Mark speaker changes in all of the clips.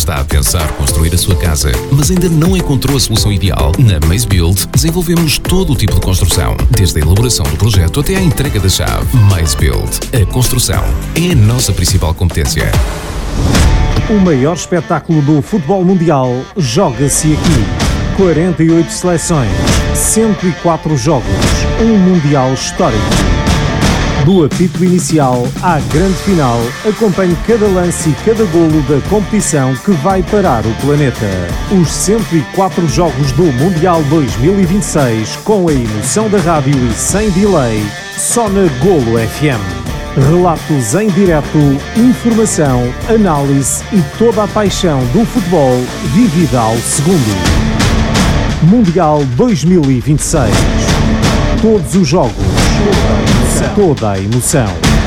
Speaker 1: está a pensar construir a sua casa, mas ainda não encontrou a solução ideal? Na Maze Build, desenvolvemos todo o tipo de construção, desde a elaboração do projeto até à entrega da chave. Maze Build. A construção é a nossa principal competência.
Speaker 2: O maior espetáculo do futebol mundial joga-se aqui. 48 seleções, 104 jogos, um mundial histórico. Do apito inicial à grande final, acompanhe cada lance e cada golo da competição que vai parar o planeta. Os 104 jogos do Mundial 2026, com a emoção da rádio e sem delay, só na Golo FM. Relatos em direto, informação, análise e toda a paixão do futebol vivida ao segundo. Mundial 2026. Todos os jogos, toda a emoção.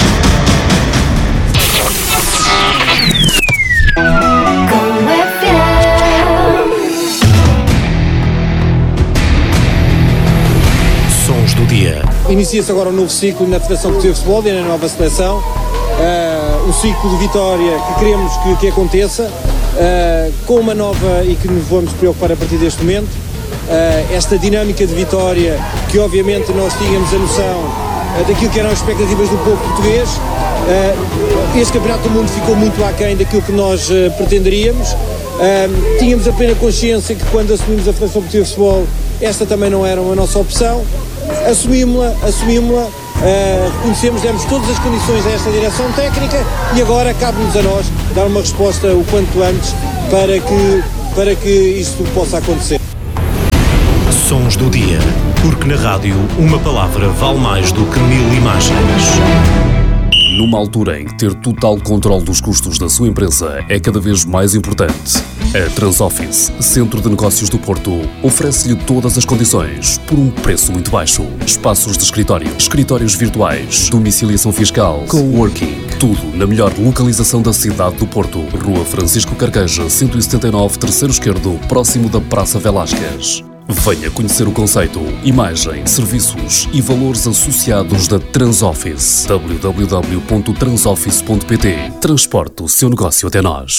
Speaker 3: Sons do dia.
Speaker 4: Inicia-se agora um novo ciclo na Federação Portuguesa de Futebol e na nova seleção. Um ciclo de vitória que queremos que aconteça, com uma nova e que nos vamos preocupar a partir deste momento. Esta dinâmica de vitória que obviamente nós tínhamos a noção daquilo que eram as expectativas do povo português. Este Campeonato do Mundo ficou muito aquém daquilo que nós pretenderíamos. Tínhamos a plena consciência que quando assumimos a Federação Portuguesa de Futebol esta também não era a nossa opção. Assumimos-la, reconhecemos, demos todas as condições a esta direção técnica e agora cabe-nos a nós dar uma resposta o quanto antes para que isto possa acontecer.
Speaker 3: Sons do dia, porque na rádio uma palavra vale mais do que 1000 imagens.
Speaker 5: Numa altura em que ter total controle dos custos da sua empresa é cada vez mais importante, a Transoffice, Centro de Negócios do Porto, oferece-lhe todas as condições por um preço muito baixo. Espaços de escritório, escritórios virtuais, domiciliação fiscal, coworking, tudo na melhor localização da cidade do Porto. Rua Francisco Carqueja, 179, terceiro esquerdo, próximo da Praça Velásquez. Venha conhecer o conceito, imagem, serviços e valores associados da Transoffice. www.transoffice.pt. Transporte o seu negócio até nós.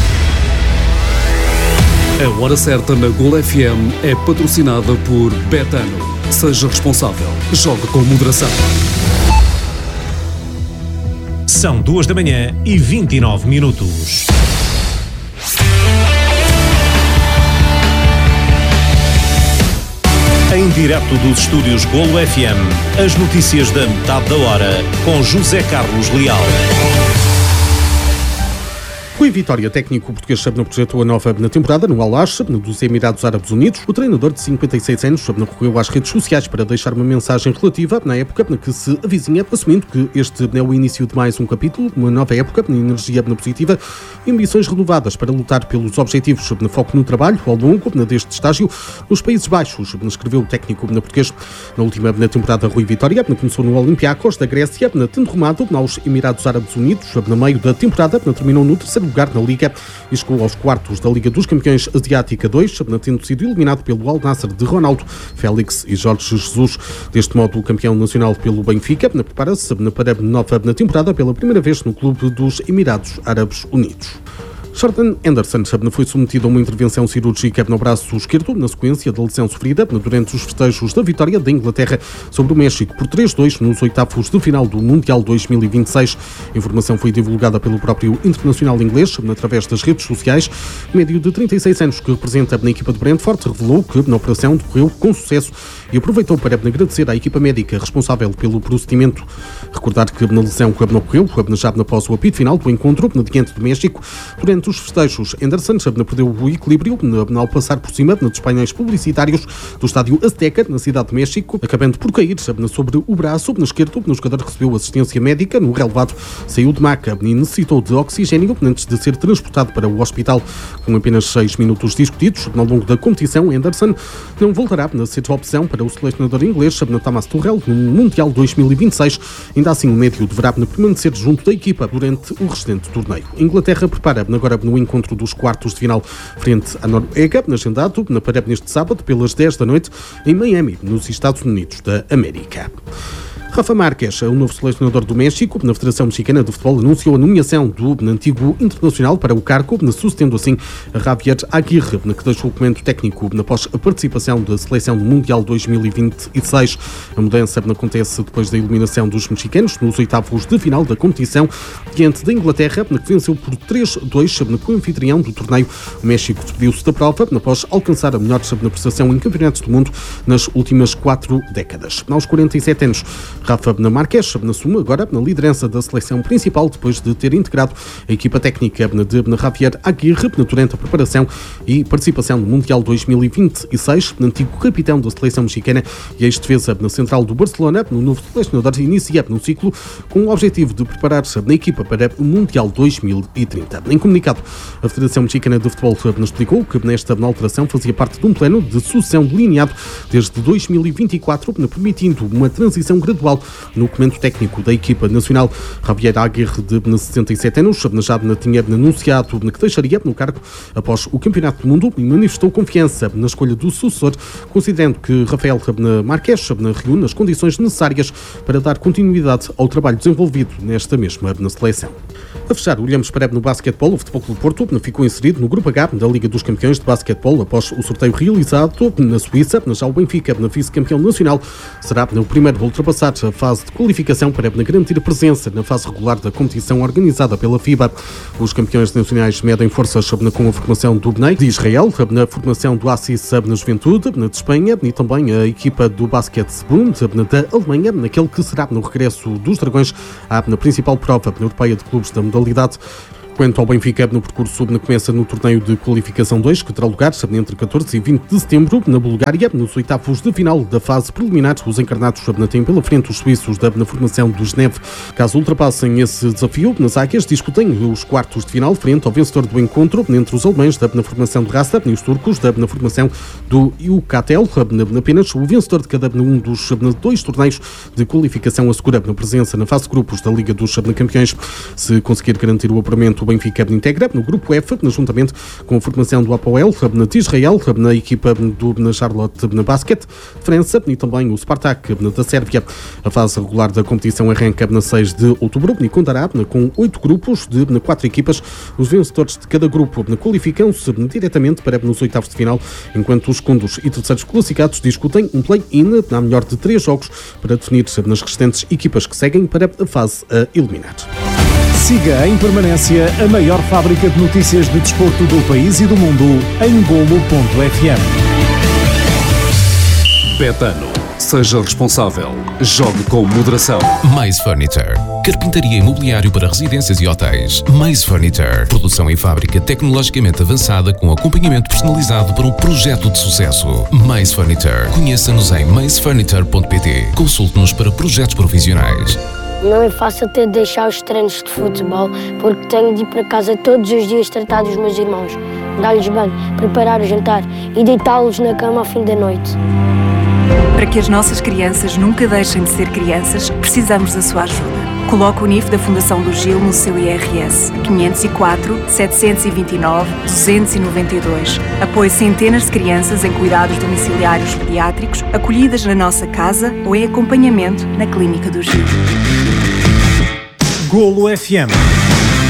Speaker 5: A Hora Certa na Golo FM é patrocinada por Betano. Seja responsável. Jogue com moderação.
Speaker 3: São 2h29. Em direto dos estúdios Golo FM, as notícias da metade da hora, com José Carlos Leal.
Speaker 6: Rui Vitória, técnico português, projetou a nova temporada no Al-Ahly dos Emirados Árabes Unidos. O treinador de 56 anos recorreu às redes sociais para deixar uma mensagem relativa na época que se avizinha, assumindo que este é o início de mais um capítulo, uma nova época, energia positiva e ambições renovadas para lutar pelos objetivos, foco no trabalho ao longo deste estágio nos Países Baixos, escreveu o técnico português. Na última temporada, Rui Vitória começou no Olympiacos da Grécia, tendo rumado aos Emirados Árabes Unidos. No meio da temporada, terminou no terceiro lugar na Liga e chegou aos quartos da Liga dos Campeões Asiática 2, tendo sido eliminado pelo Al Nassr de Ronaldo, Félix e Jorge Jesus. Deste modo, o campeão nacional pelo Benfica prepara-se para a nova temporada pela primeira vez no clube dos Emirados Árabes Unidos. Jordan Henderson foi submetido a uma intervenção cirúrgica no braço esquerdo na sequência da lesão sofrida durante os festejos da vitória da Inglaterra sobre o México por 3-2 nos oitavos de final do Mundial 2026. A informação foi divulgada pelo próprio internacional inglês através das redes sociais. O médio de 36 anos que representa na equipa de Brentford revelou que na operação decorreu com sucesso e aproveitou para agradecer à equipa médica responsável pelo procedimento. Recordar que na lesão que ocorreu já após o apito final do encontro diante do México, durante os festejos, Henderson perdeu o equilíbrio ao passar por cima dos painéis publicitários do estádio Azteca, na cidade de México, acabando por cair sobre o braço esquerdo. O jogador recebeu assistência médica no relevado, saiu de maca e necessitou de oxigênio antes de ser transportado para o hospital. Com apenas 6 minutos discutidos ao longo da competição, Henderson não voltará a ser opção para o selecionador inglês Thomas Tuchel no Mundial 2026. Ainda assim, o médio deverá permanecer junto da equipa durante o restante torneio. A Inglaterra prepara agora no encontro dos quartos de final frente à Noruega, agendado para neste sábado pelas 10 da noite em Miami, nos Estados Unidos da América. Rafa Márquez, o novo selecionador do México, na Federação Mexicana de Futebol, anunciou a nomeação do antigo internacional para o cargo, sucedendo assim Javier Aguirre, que deixou o comando técnico após a participação da seleção do Mundial 2026. A mudança acontece depois da eliminação dos mexicanos nos oitavos de final da competição diante da Inglaterra, que venceu por 3-2 com o anfitrião do torneio. O México despediu-se da prova após alcançar a melhor prestação em campeonatos do mundo nas últimas 4 décadas. Aos 47 anos, Rafa Márquez assume agora na liderança da seleção principal depois de ter integrado a equipa técnica de Javier Aguirre durante a preparação e participação no Mundial 2026, antigo capitão da seleção mexicana e ex-defesa na central do Barcelona. No novo selecionador inicia no ciclo com o objetivo de preparar-se na equipa para o Mundial 2030. Em comunicado, a Federação Mexicana de Futebol explicou que nesta alteração fazia parte de um plano de sucessão delineado desde 2024, permitindo uma transição gradual no comando técnico da equipa nacional. Javier Aguirre, de 67 anos, já tinha anunciado que deixaria no cargo após o Campeonato do Mundo e manifestou confiança na escolha do sucessor, considerando que Rafael Márquez reúne as condições necessárias para dar continuidade ao trabalho desenvolvido nesta mesma seleção. A fechar, olhamos para no basquetebol. O Futebol Clube Porto ficou inserido no Grupo H da Liga dos Campeões de Basquetebol após o sorteio realizado na Suíça. Já o Benfica, vice-campeão nacional, será o primeiro a ultrapassar a fase de qualificação para garantir a presença na fase regular da competição organizada pela FIBA. Os campeões nacionais medem forças com a formação do Bnei de Israel, na formação do Assis na Juventude, de Espanha, e também a equipa do Basket Bund da Alemanha, naquele que será no regresso dos Dragões na principal prova europeia de clubes da modalidade. Quanto ao Benfica, no percurso começa no torneio de qualificação 2, que terá lugar entre 14 e 20 de setembro, na Bulgária, nos oitavos de final da fase preliminar. Os encarnados têm pela frente os suíços na formação do Geneve. Caso ultrapassem esse desafio, nas águias discutem os quartos de final frente ao vencedor do encontro entre os alemães na formação do Rasta e os turcos na formação do Yucatel. Apenas o vencedor de cada um dos 2 torneios de qualificação assegura a presença na fase de grupos da Liga dos Campeões. Se conseguir garantir o apuramento, o Benfica integra no grupo F, juntamente com a formação do Apoel de Israel, na equipa do Charlotte Basket de França e também o Spartak da Sérvia. A fase regular da competição arranca na 6 de outubro e contará com 8 grupos de 4 equipas. Os vencedores de cada grupo qualificam-se diretamente para os oitavos de final, enquanto os segundos e terceiros classificados discutem um play-in na melhor de 3 jogos para definir nas restantes equipas que seguem para a fase a eliminar.
Speaker 2: Siga em permanência a maior fábrica de notícias de desporto do país e do mundo em Golo.fm.
Speaker 5: Betano. Seja responsável. Jogue com moderação.
Speaker 1: Mais Furniture. Carpintaria e mobiliário para residências e hotéis. Mais Furniture. Produção em fábrica tecnologicamente avançada com acompanhamento personalizado para um projeto de sucesso. Mais Furniture. Conheça-nos em maisfurniture.pt. Consulte-nos para projetos profissionais.
Speaker 7: Não é fácil ter de deixar os treinos de futebol porque tenho de ir para casa todos os dias tratar dos meus irmãos, dar-lhes banho, preparar o jantar e deitá-los na cama ao fim da noite.
Speaker 8: Para que as nossas crianças nunca deixem de ser crianças, precisamos da sua ajuda. Coloque o NIF da Fundação do Gil no seu IRS 504 729 292. Apoie centenas de crianças em cuidados domiciliários pediátricos, acolhidas na nossa casa ou em acompanhamento na Clínica do Gil.
Speaker 2: Golo FM.